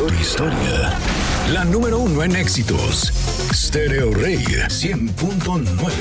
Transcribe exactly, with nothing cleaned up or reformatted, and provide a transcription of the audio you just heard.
tu historia. La número uno en éxitos. Stereo Rey cien punto nueve.